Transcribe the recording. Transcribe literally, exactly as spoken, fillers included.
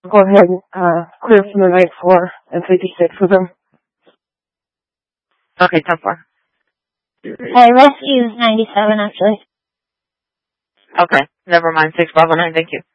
go ahead and uh, clear from the ninth floor and fifty-six with him. Okay, ten four. I rescue ninety-seven, actually. Okay, never mind. six Bravo nine, thank you.